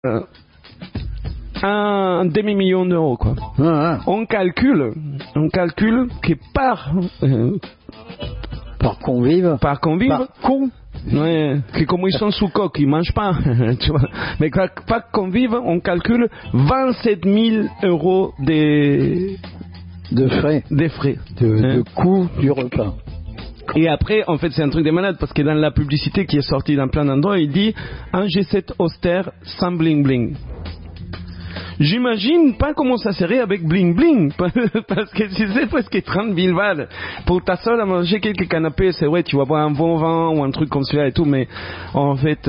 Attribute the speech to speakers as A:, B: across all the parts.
A: un demi-million d'euros, quoi. On calcule que par
B: convive,
A: ouais, que comme ils sont sous coque, ils mangent pas, tu vois. Mais par convive, on calcule 27 000 euros de frais,
B: de coût du repas.
A: Et après, en fait, c'est un truc de malade parce que dans la publicité qui est sortie dans plein d'endroits, il dit un G7 austère sans bling bling. J'imagine pas comment ça serait avec bling bling, parce que si c'est presque 30 000 balles pour ta seule à manger quelques canapés, c'est vrai, tu vas boire un bon vin ou un truc comme cela et tout, mais en fait,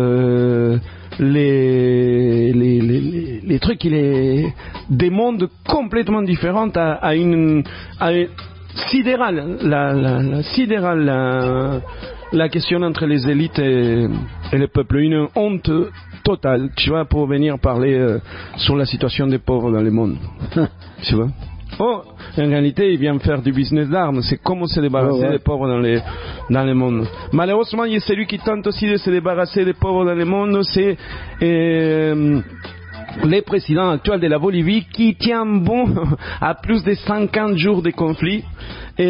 A: les trucs, il est des mondes complètement différents à une sidérale, la question entre les élites et le peuple, une honte totale, tu vois, pour venir parler sur la situation des pauvres dans le monde. Tu vois. Oh, en réalité, il vient faire du business d'armes. C'est comment se débarrasser des pauvres dans le monde. Malheureusement, il y a celui qui tente aussi de se débarrasser des pauvres dans le monde, c'est le président actuel de la Bolivie qui tient bon à plus de 50 jours de conflit. Et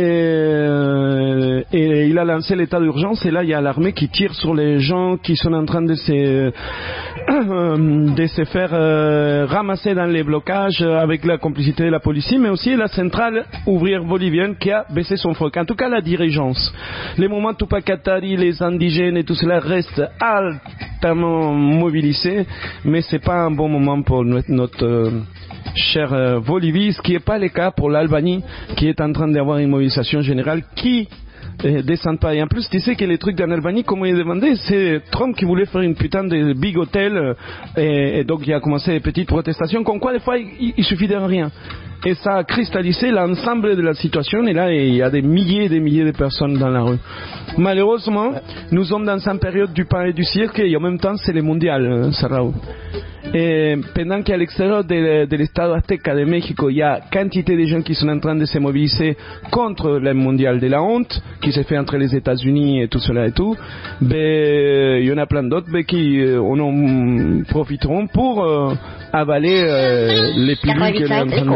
A: il a lancé l'état d'urgence et là il y a l'armée qui tire sur les gens qui sont en train de se faire ramasser dans les blocages avec la complicité de la police, mais aussi la centrale ouvrière bolivienne qui a baissé son froc. En tout cas la dirigeance. Les moments Tupac Katari, les indigènes et tout cela restent altement mobilisés, mais c'est pas un bon moment pour notre chère Bolivie, ce qui n'est pas le cas pour l'Albanie qui est en train d'avoir une mobilisation générale qui descend pas. Et en plus, tu sais que les trucs en Albanie, comme il demandé, c'est Trump qui voulait faire une putain de big hotel et donc il a commencé des petites protestations, comme quoi des fois il suffit de rien. Et ça a cristallisé l'ensemble de la situation et là il y a des milliers et des milliers de personnes dans la rue. Malheureusement, nous sommes dans une période du pain et du cirque et en même temps c'est le mondial, Sarao. Et pendant qu'à l'extérieur de l'Estado Azteca de Mexico, il y a quantité de gens qui sont en train de se mobiliser contre le mondial de la honte, qui se fait entre les États-Unis et tout cela et tout, ben, il y en a plein d'autres qui en profiteront pour avaler les pilules qu'elle est en train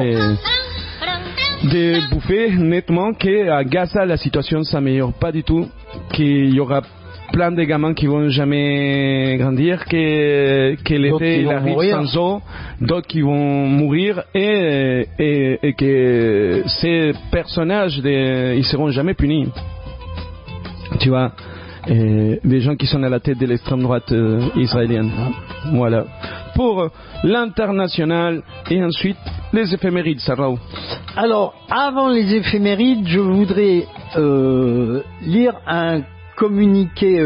A: de bouffer nettement, qu'à Gaza la situation ne s'améliore pas du tout, qu'il y aura plein de gamins qui vont jamais grandir, que l'été il arrive sans eau, d'autres qui vont mourir et que ces personnages ils seront jamais punis. Tu vois, des gens qui sont à la tête de l'extrême droite israélienne. Voilà. Pour l'international et ensuite les éphémérides, Sarao.
B: Alors, avant les éphémérides, je voudrais lire un communiqué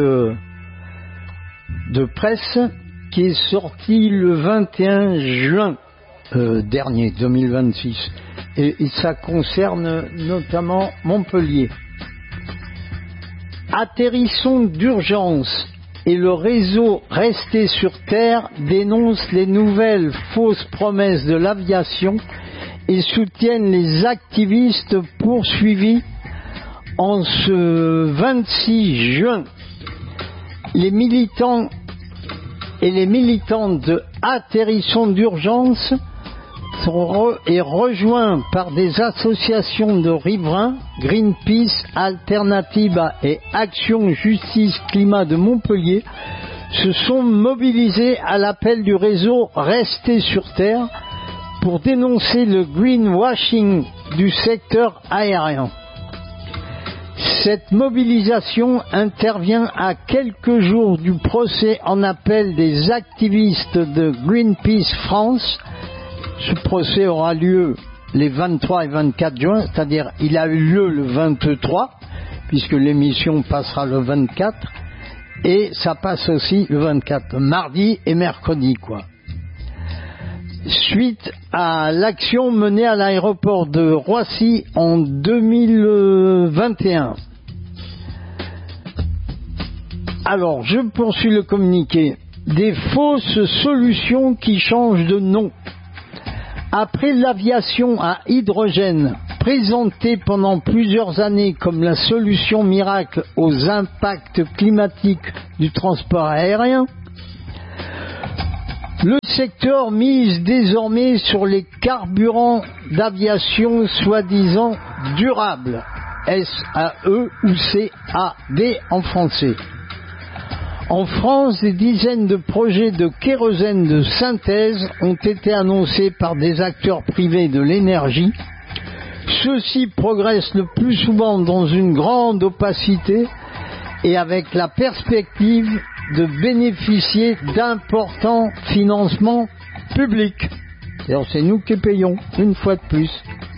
B: de presse qui est sorti le 21 juin dernier, 2026. Et ça concerne notamment Montpellier. Atterrissons d'urgence et le réseau Resté sur Terre dénonce les nouvelles fausses promesses de l'aviation et soutiennent les activistes poursuivis. En ce 26 juin, les militants et les militantes de Atterrissons d'urgence sont rejoints par des associations de riverains, Greenpeace, Alternativa et Action Justice Climat de Montpellier, se sont mobilisés à l'appel du réseau Resté sur Terre pour dénoncer le greenwashing du secteur aérien. Cette mobilisation intervient à quelques jours du procès en appel des activistes de Greenpeace France. Ce procès aura lieu les 23 et 24 juin, c'est-à-dire il a eu lieu le 23, puisque l'émission passera le 24, et ça passe aussi le 24, mardi et mercredi, quoi. Suite à l'action menée à l'aéroport de Roissy en 2021. Alors, je poursuis le communiqué. Des fausses solutions qui changent de nom. Après l'aviation à hydrogène, présentée pendant plusieurs années comme la solution miracle aux impacts climatiques du transport aérien, Le secteur mise désormais sur les carburants d'aviation soi-disant durables, SAE ou CAD en français. En France, des dizaines de projets de kérosène de synthèse ont été annoncés par des acteurs privés de l'énergie. Ceux-ci progressent le plus souvent dans une grande opacité et avec la perspective de bénéficier d'importants financements publics. Alors c'est nous qui payons, une fois de plus.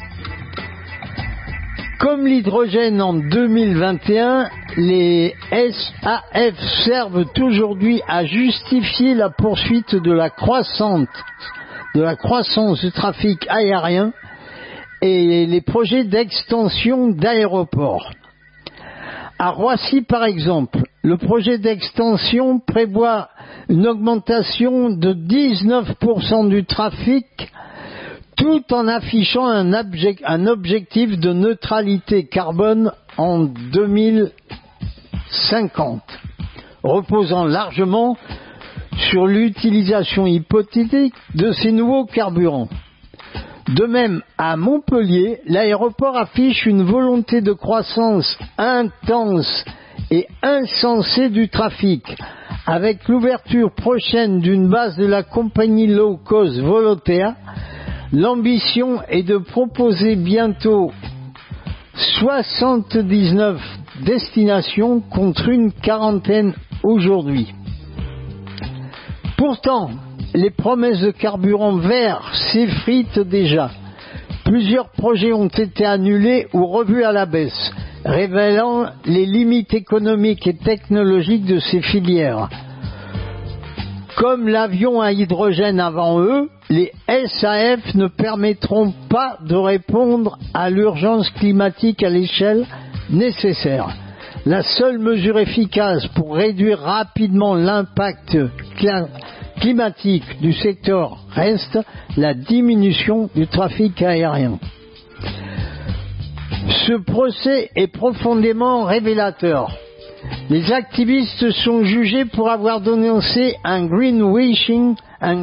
B: Comme l'hydrogène en 2021, les SAF servent aujourd'hui à justifier la poursuite de la croissance du trafic aérien et les projets d'extension d'aéroports. À Roissy, par exemple, le projet d'extension prévoit une augmentation de 19% du trafic tout en affichant un objectif de neutralité carbone en 2050, reposant largement sur l'utilisation hypothétique de ces nouveaux carburants. De même, à Montpellier, l'aéroport affiche une volonté de croissance intense et insensée du trafic, avec l'ouverture prochaine d'une base de la compagnie low-cost Volotea. L'ambition est de proposer bientôt 79 destinations contre une quarantaine aujourd'hui. Pourtant, les promesses de carburant vert s'effritent déjà. Plusieurs projets ont été annulés ou revus à la baisse, révélant les limites économiques et technologiques de ces filières. Comme l'avion à hydrogène avant eux, les SAF ne permettront pas de répondre à l'urgence climatique à l'échelle nécessaire. La seule mesure efficace pour réduire rapidement l'impact climatique du secteur reste la diminution du trafic aérien. Ce procès est profondément révélateur. Les activistes sont jugés pour avoir dénoncé un greenwashing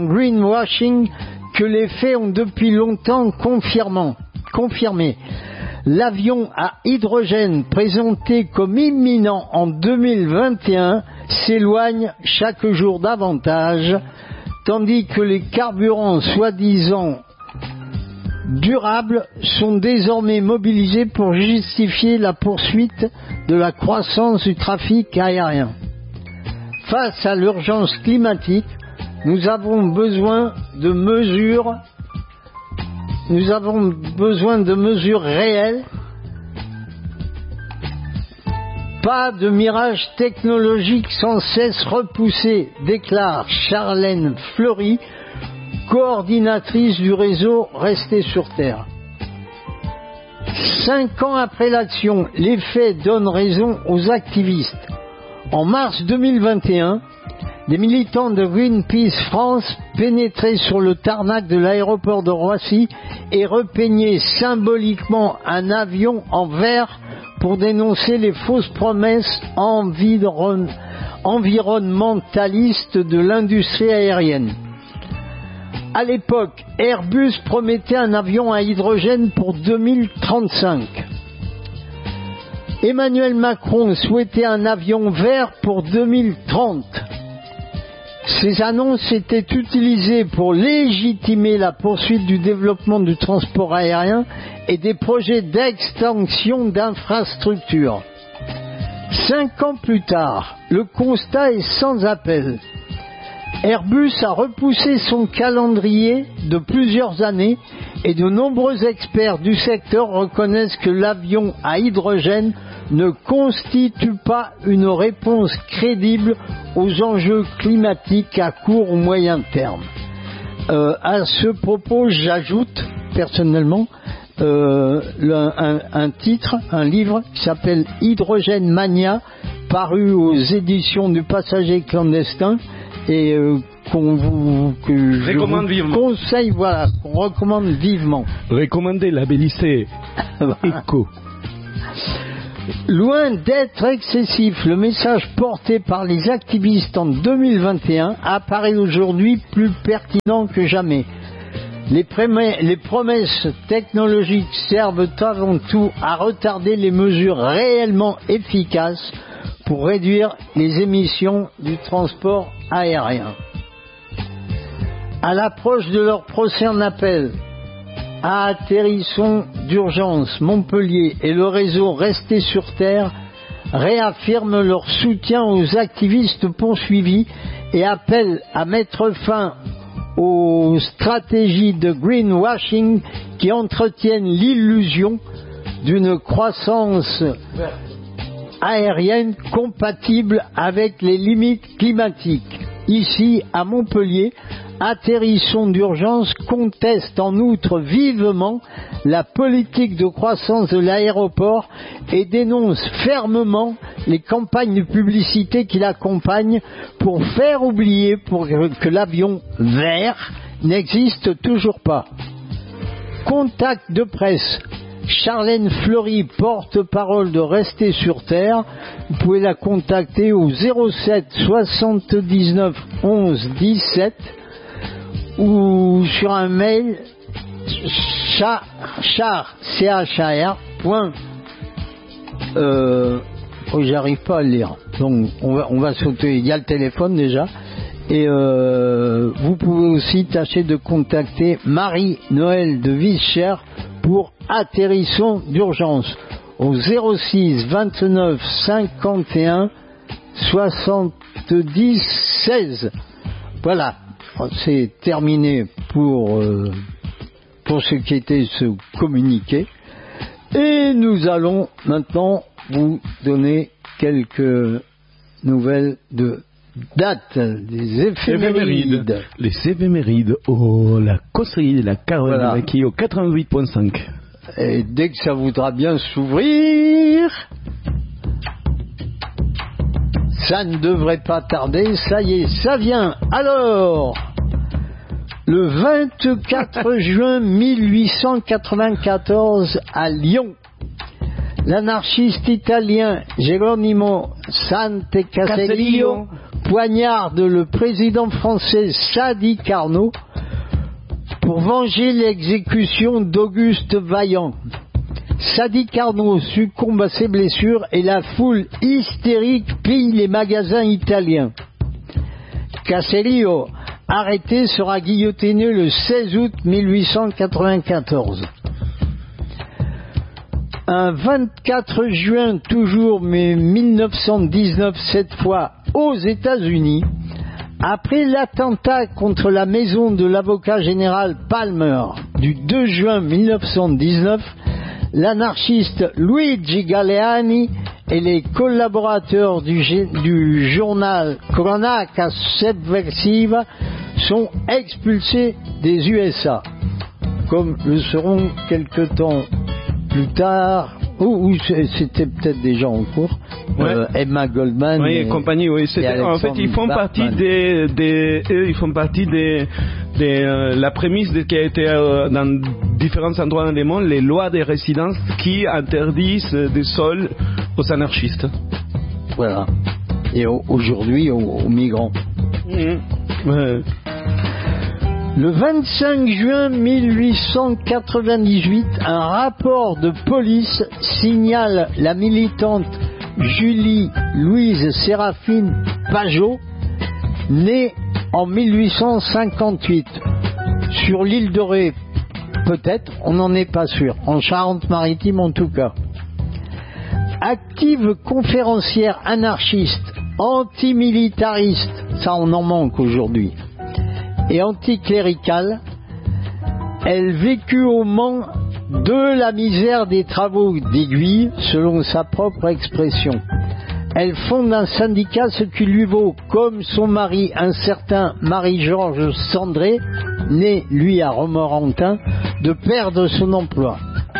B: que les faits ont depuis longtemps confirmé. L'avion à hydrogène présenté comme imminent en 2021 s'éloigne chaque jour davantage, tandis que les carburants soi-disant durables sont désormais mobilisés pour justifier la poursuite de la croissance du trafic aérien. Face à l'urgence climatique, nous avons besoin de mesures réelles, pas de mirage technologique sans cesse repoussé, déclare Charlène Fleury, coordinatrice du réseau Restez sur Terre. 5 ans après l'action, les faits donnent raison aux activistes. En mars 2021, des militants de Greenpeace France pénétraient sur le tarmac de l'aéroport de Roissy et repeignaient symboliquement un avion en vert pour dénoncer les fausses promesses environnementalistes de l'industrie aérienne. À l'époque, Airbus promettait un avion à hydrogène pour 2035. Emmanuel Macron souhaitait un avion vert pour 2030. Ces annonces étaient utilisées pour légitimer la poursuite du développement du transport aérien et des projets d'extension d'infrastructures. 5 ans plus tard, le constat est sans appel. Airbus a repoussé son calendrier de plusieurs années et de nombreux experts du secteur reconnaissent que l'avion à hydrogène ne constitue pas une réponse crédible aux enjeux climatiques à court ou moyen terme. À ce propos, j'ajoute personnellement un titre, un livre qui s'appelle Hydrogène Mania, paru aux éditions du Passager clandestin et qu'on recommande vivement.
A: Recommandé, labellisé, éco.
B: Loin d'être excessif, le message porté par les activistes en 2021 apparaît aujourd'hui plus pertinent que jamais. Les promesses technologiques servent avant tout à retarder les mesures réellement efficaces pour réduire les émissions du transport aérien. À l'approche de leur procès en appel, à Atterrissons d'urgence, Montpellier et le réseau Restés sur Terre réaffirment leur soutien aux activistes poursuivis et appellent à mettre fin aux stratégies de greenwashing qui entretiennent l'illusion d'une croissance aérienne compatible avec les limites climatiques. Ici, à Montpellier, Atterrissons d'urgence conteste en outre vivement la politique de croissance de l'aéroport et dénonce fermement les campagnes de publicité qui l'accompagnent pour faire oublier que l'avion vert n'existe toujours pas. Contact de presse. Charlène Fleury, porte-parole de Rester sur Terre. Vous pouvez la contacter au 07 79 11 17 ou sur un mail j'arrive pas à le lire, donc on va sauter. Il y a le téléphone déjà, et vous pouvez aussi tâcher de contacter Marie-Noël de Vicher pour Atterrissons d'urgence au 06 29 51 70 16. Voilà. C'est terminé pour ce qui était ce communiqué. Et nous allons maintenant vous donner quelques nouvelles de date des éphémérides.
A: Les éphémérides. Oh, la causerie de la Caroline voilà. Qui est au 88.5.
B: Et dès que ça voudra bien s'ouvrir... Ça ne devrait pas tarder, ça y est, ça vient. Alors, le 24 juin 1894 à Lyon, l'anarchiste italien Geronimo Santecasello poignarde le président français Sadi Carnot pour venger l'exécution d'Auguste Vaillant. Sadi Carnot succombe à ses blessures et la foule hystérique pille les magasins italiens. Casello, arrêté, sera guillotiné le 16 août 1894. Un 24 juin toujours, mais 1919 cette fois, aux États-Unis, après l'attentat contre la maison de l'avocat général Palmer du 2 juin 1919, l'anarchiste Luigi Galleani et les collaborateurs du journal Cronaca Subversiva sont expulsés des USA, comme le seront quelque temps plus tard, ou c'était peut-être déjà en cours, Emma Goldman
A: et compagnie. Oui, en fait, ils font partie ils font partie de la prémisse qui a été dans différents endroits dans le monde, les lois des résidences qui interdisent des sols aux anarchistes.
B: Voilà. Et aujourd'hui aux migrants.
A: Ouais.
B: Le 25 juin 1898, un rapport de police signale la militante Julie-Louise Séraphine Pajot, née en 1858, sur l'île de Ré, peut-être, on n'en est pas sûr, en Charente-Maritime en tout cas. Active conférencière anarchiste, antimilitariste, ça on en manque aujourd'hui, et anticléricale, elle vécut au Mans de la misère des travaux d'aiguille, selon sa propre expression. Elle fonde un syndicat, ce qui lui vaut, comme son mari, un certain Marie-Georges Sandré, né lui à Romorantin, de perdre son emploi.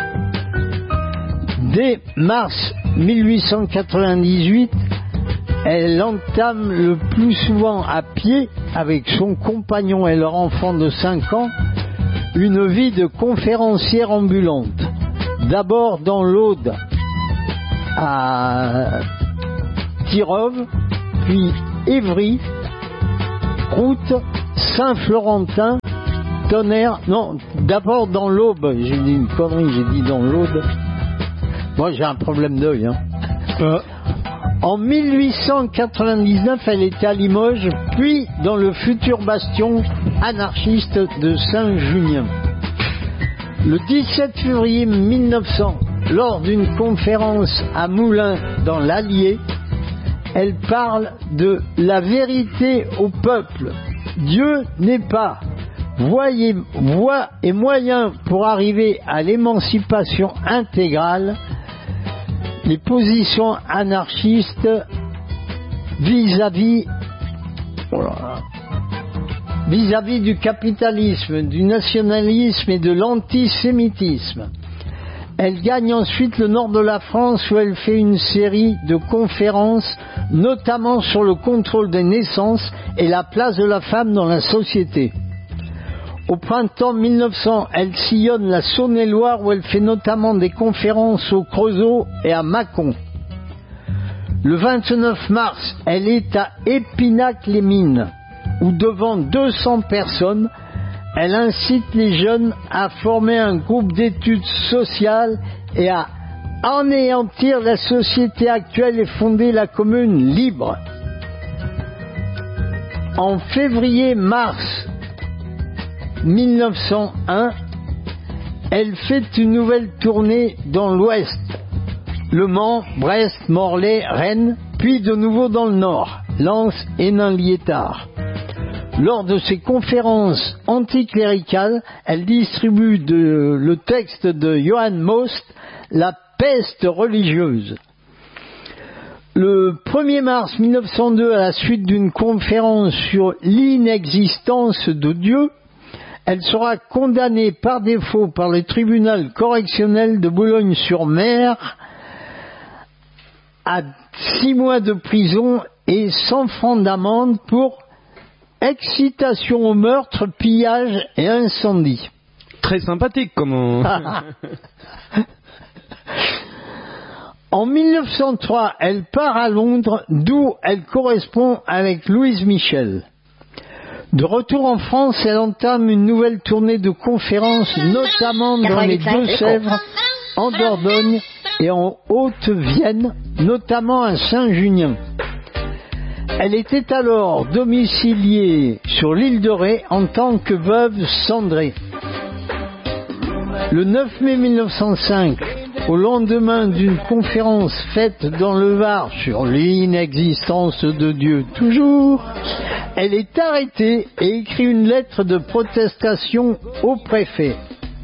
B: Dès mars 1898, elle entame le plus souvent à pied, avec son compagnon et leur enfant de 5 ans, une vie de conférencière ambulante. D'abord dans l'Aude, à Tirov, puis Évry, route Saint-Florentin, Tonnerre, non, d'abord dans l'Aube, j'ai dit une connerie, j'ai dit dans l'Aude. Moi j'ai un problème d'œil. En 1899, elle était à Limoges, puis dans le futur bastion anarchiste de Saint-Junien. Le 17 février 1900, lors d'une conférence à Moulins dans l'Allier, elle parle de la vérité au peuple. Dieu n'est pas. Voie et moyen pour arriver à l'émancipation intégrale. Les positions anarchistes vis-à-vis du capitalisme, du nationalisme et de l'antisémitisme. Elle gagne ensuite le nord de la France où elle fait une série de conférences, notamment sur le contrôle des naissances et la place de la femme dans la société. Au printemps 1900, elle sillonne la Saône-et-Loire où elle fait notamment des conférences au Creusot et à Mâcon. Le 29 mars, elle est à Épinac-les-Mines où devant 200 personnes, elle incite les jeunes à former un groupe d'études sociales et à anéantir la société actuelle et fonder la commune libre. En février-mars 1901, elle fait une nouvelle tournée dans l'Ouest, Le Mans, Brest, Morlaix, Rennes, puis de nouveau dans le Nord, Lens et Nain-Liétard. Lors de ses conférences anticléricales, elle distribue le texte de Johann Most, La peste religieuse. Le 1er mars 1902, à la suite d'une conférence sur l'inexistence de Dieu, elle sera condamnée par défaut par le tribunal correctionnel de Boulogne-sur-Mer à 6 mois de prison et 100 francs d'amende pour excitation au meurtre, pillage et incendie.
A: Très sympathique, comment.
B: En 1903, elle part à Londres, d'où elle correspond avec Louise Michel. De retour en France, elle entame une nouvelle tournée de conférences, notamment dans les Deux-Sèvres, en Dordogne et en Haute-Vienne, notamment à Saint-Junien. Elle était alors domiciliée sur l'île de Ré en tant que veuve cendrée. Le 9 mai 1905, au lendemain d'une conférence faite dans le Var sur l'inexistence de Dieu toujours, elle est arrêtée et écrit une lettre de protestation au préfet.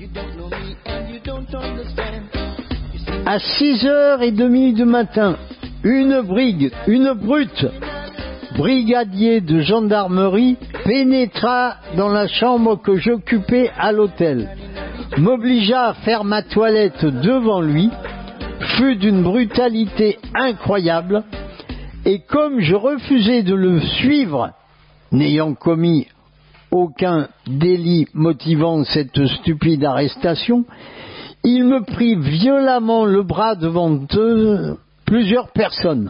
B: À 6h30 du matin, une brute, brigadier de gendarmerie, pénétra dans la chambre que j'occupais à l'hôtel, m'obligea à faire ma toilette devant lui, fut d'une brutalité incroyable, et comme je refusais de le suivre, n'ayant commis aucun délit motivant cette stupide arrestation, il me prit violemment le bras devant plusieurs personnes.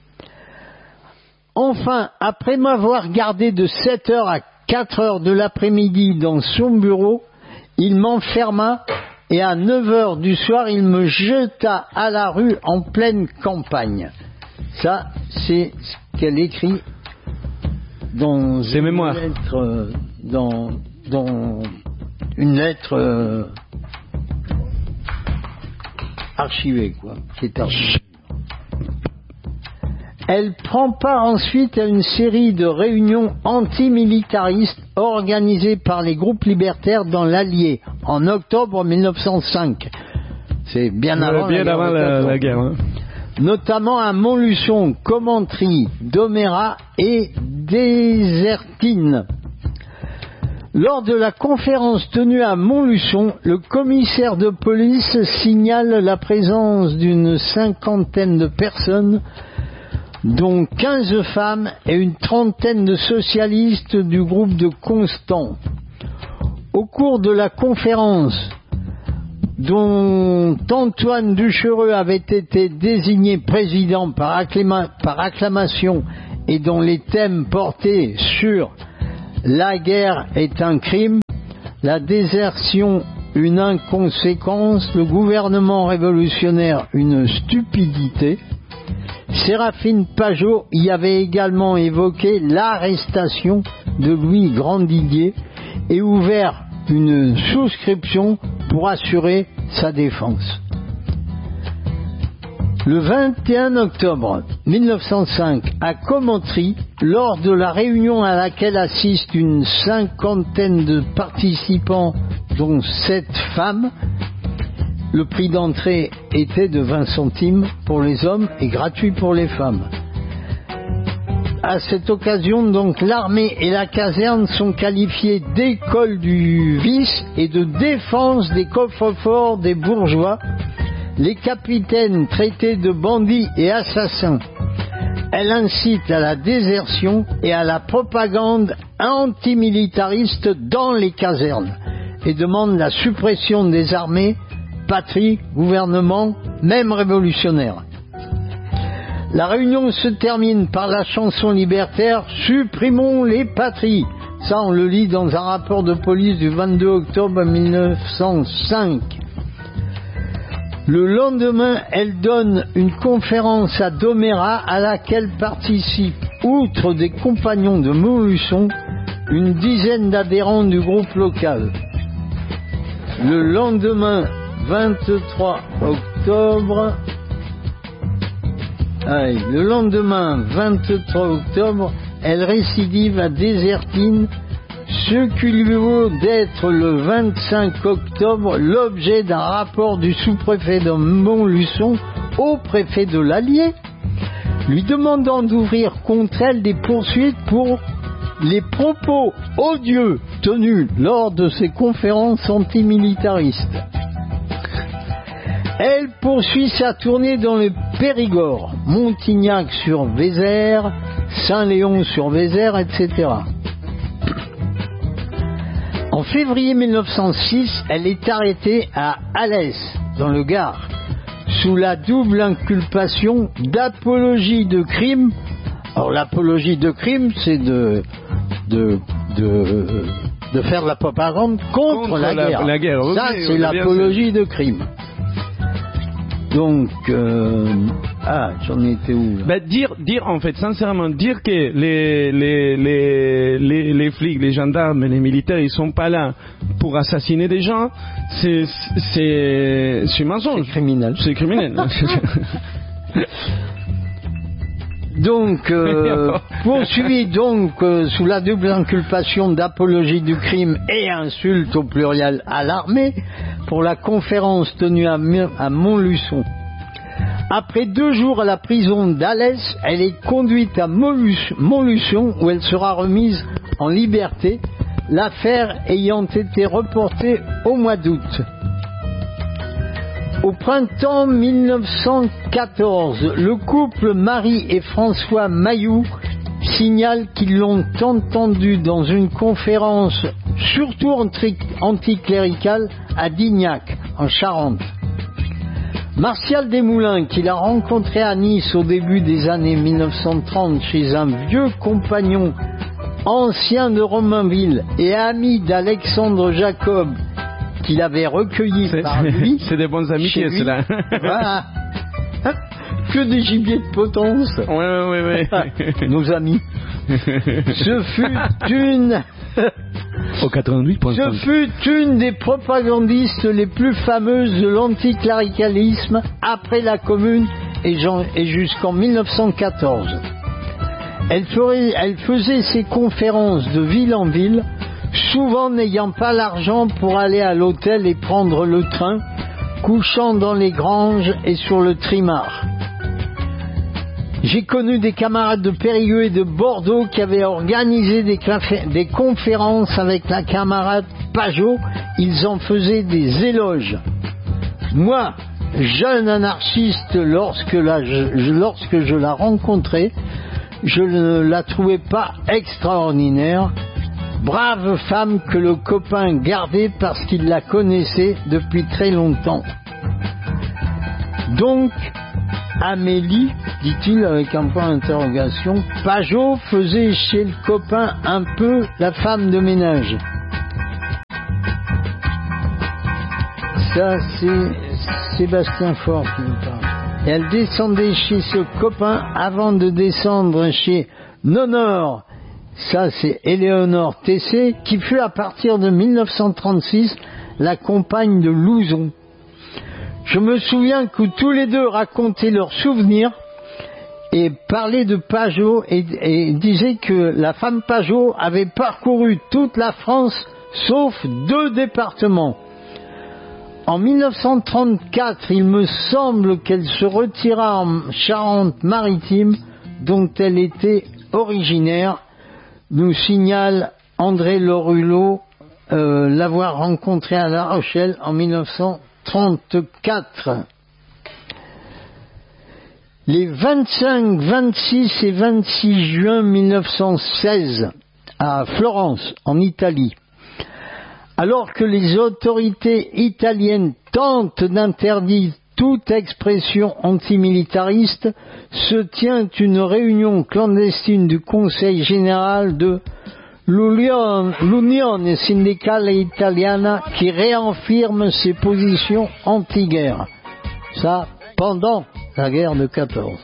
B: Enfin, après m'avoir gardé de 7h à 4h de l'après-midi dans son bureau, il m'enferma et à 9h du soir, il me jeta à la rue en pleine campagne. Ça, c'est ce qu'elle écrit dans
A: ses mémoires.
B: Dans une lettre archivée, quoi, qui est archivée. Elle prend part ensuite à une série de réunions antimilitaristes organisées par les groupes libertaires dans l'Allier en octobre 1905. C'est bien avant
A: la guerre. Hein.
B: Notamment à Montluçon, Commentry, Domérat et Désertine. Lors de la conférence tenue à Montluçon, le commissaire de police signale la présence d'une 50aine de personnes, dont 15 femmes et une 30aine de socialistes du groupe de Constant. Au cours de la conférence, dont Antoine Duchereux avait été désigné président par acclamation et dont les thèmes portaient sur la guerre est un crime, la désertion une inconséquence, le gouvernement révolutionnaire une stupidité, Séraphine Pajot y avait également évoqué l'arrestation de Louis Grandidier et ouvert une souscription pour assurer sa défense. Le 21 octobre 1905, à Commentry, lors de la réunion à laquelle assiste une cinquantaine de participants, dont 7 femmes, le prix d'entrée était de 20 centimes pour les hommes et gratuit pour les femmes. À cette occasion, donc, l'armée et la caserne sont qualifiées d'école du vice et de défense des coffres-forts des bourgeois, les capitaines traités de bandits et assassins. Elle incite à la désertion et à la propagande antimilitariste dans les casernes et demande la suppression des armées, patrie, gouvernement, même révolutionnaire. La réunion se termine par la chanson libertaire « Supprimons les patries ». Ça, on le lit dans un rapport de police du 22 octobre 1905. Le lendemain, elle donne une conférence à Domérat à laquelle participent, outre des compagnons de Montluçon, une dizaine d'adhérents du groupe local. Le lendemain, 23 octobre, elle récidive à Désertine, ce qui lui vaut d'être le 25 octobre l'objet d'un rapport du sous-préfet de Montluçon au préfet de l'Allier, lui demandant d'ouvrir contre elle des poursuites pour les propos odieux tenus lors de ses conférences antimilitaristes. Elle poursuit sa tournée dans le Périgord, Montignac-sur-Vézère, Saint-Léon-sur-Vézère, etc. En février 1906, elle est arrêtée à Alès, dans le Gard, sous la double inculpation d'apologie de crime. Alors l'apologie de crime, c'est de faire de la propagande contre la guerre.
A: La guerre.
B: Ça,
A: oui,
B: c'est l'apologie de crime. Donc, j'en étais où là?
A: Dire en fait, sincèrement, dire que les flics, les gendarmes, les militaires, ils sont pas là pour assassiner des gens, c'est mensonge.
B: C'est criminel.
A: C'est criminel.
B: Donc, poursuivi donc sous la double inculpation d'apologie du crime et insulte au pluriel à l'armée pour la conférence tenue à Montluçon. Après 2 jours à la prison d'Alès, elle est conduite à Montluçon où elle sera remise en liberté, l'affaire ayant été reportée au mois d'août. Au printemps 1914, le couple Marie et François Mailloux signale qu'ils l'ont entendu dans une conférence surtout anticléricale à Dignac, en Charente. Martial Desmoulins, qu'il a rencontré à Nice au début des années 1930 chez un vieux compagnon ancien de Romainville et ami d'Alexandre Jacob, qu'il avait recueilli par lui.
A: C'est des bonnes amitiés, cela.
B: Voilà. Que des gibiers de potence.
A: Ouais.
B: Nos amis. Ce fut une des propagandistes les plus fameuses de l'anticléricalisme après la Commune et jusqu'en 1914. Elle faisait ses conférences de ville en ville, souvent n'ayant pas l'argent pour aller à l'hôtel et prendre le train, couchant dans les granges et sur le trimar. J'ai connu des camarades de Périgueux et de Bordeaux qui avaient organisé des conférences avec la camarade Pajot. Ils en faisaient des éloges. Moi, jeune anarchiste, lorsque je la rencontrais, je ne la trouvais pas extraordinaire. brave femme que le copain gardait parce qu'il la connaissait depuis très longtemps. Donc, Amélie, dit-il avec un point d'interrogation, Pajot faisait chez le copain un peu la femme de ménage. Ça, c'est Sébastien Faure qui nous parle. Et elle descendait chez ce copain avant de descendre chez Nonor. Ça, c'est Éléonore Tessé, qui fut à partir de 1936 la compagne de Louzon. Je me souviens que tous les deux racontaient leurs souvenirs et parlaient de Pajot et disaient que la femme Pajot avait parcouru toute la France sauf 2 départements. En 1934, il me semble qu'elle se retira en Charente-Maritime, dont elle était originaire, nous signale André Lorulot, l'avoir rencontrée à La Rochelle en 1934. Les 25, 26 et 26 juin 1916, à Florence, en Italie, alors que les autorités italiennes tentent d'interdire toute expression antimilitariste, se tient une réunion clandestine du Conseil général de l'Unione Sindacale Italiana qui réaffirme ses positions anti-guerre. Ça, pendant la guerre de 14.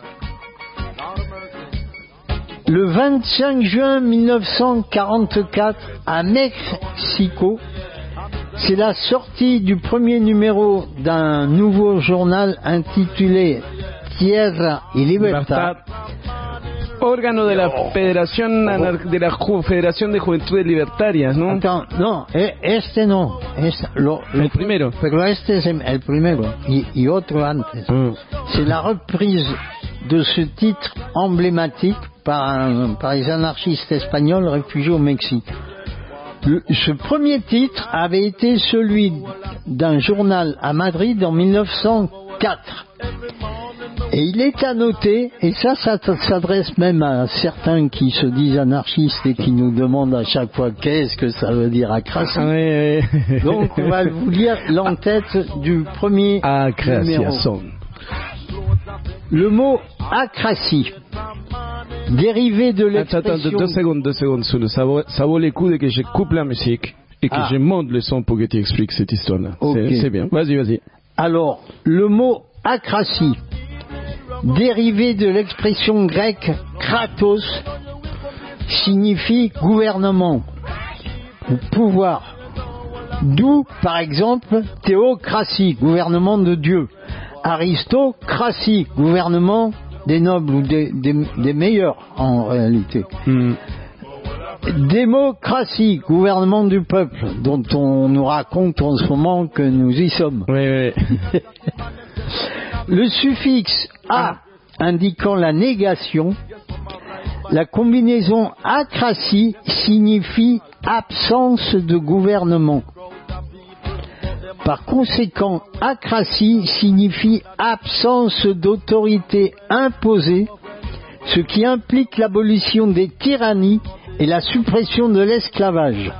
B: Le 25 juin 1944, à Mexico, c'est la sortie du premier numéro d'un nouveau journal intitulé Tierra y Libertad.
A: Órgano de la Federación de Juventudes Libertarias, ¿no?
B: Attends, no, este no.
A: El primero.
B: Pero este es el primero y otro antes. C'est la reprise de ce titre emblématique par les anarchistes espagnols réfugiés au Mexique. Ce premier titre avait été celui d'un journal à Madrid en 1904. Et il est à noter, et ça s'adresse même à certains qui se disent anarchistes et qui nous demandent à chaque fois qu'est-ce que ça veut dire acratie. Donc on va vous lire l'entête du premier numéro. Le mot acratie, dérivé de l'expression...
A: Attends, 2 secondes, Sulu. Ça vaut les coups de que je coupe la musique et que je monte le son pour que tu expliques cette histoire-là.
B: Okay.
A: C'est bien. Vas-y.
B: Alors, le mot acratie, dérivé de l'expression grecque kratos, signifie gouvernement ou pouvoir. D'où, par exemple, théocratie, gouvernement de Dieu. Aristocratie, gouvernement des nobles ou des meilleurs en réalité. Démocratie, gouvernement du peuple, dont on nous raconte en ce moment que nous y sommes.
A: Oui.
B: Le suffixe a indiquant la négation, la combinaison acratie signifie absence de gouvernement. Par conséquent, acratie signifie absence d'autorité imposée, ce qui implique l'abolition des tyrannies et la suppression de l'esclavage.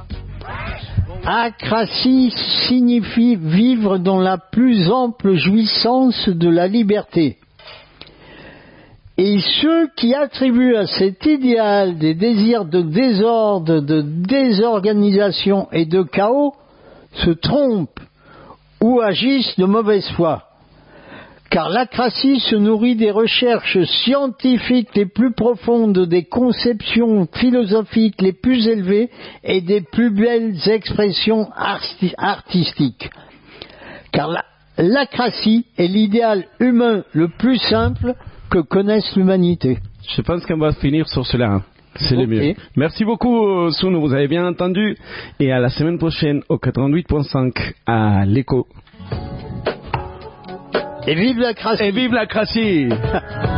B: Acratie signifie vivre dans la plus ample jouissance de la liberté. Et ceux qui attribuent à cet idéal des désirs de désordre, de désorganisation et de chaos se trompent ou agissent de mauvaise foi. Car l'acratie se nourrit des recherches scientifiques les plus profondes, des conceptions philosophiques les plus élevées et des plus belles expressions artistiques. Car l'acratie est l'idéal humain le plus simple que connaisse l'humanité.
A: Je pense qu'on va finir sur cela. C'est le mieux. Merci beaucoup, Sunu, vous avez bien entendu. Et à la semaine prochaine au 88.5 à l'Écho.
B: Et vive l'acratie!
A: Et vive l'acratie!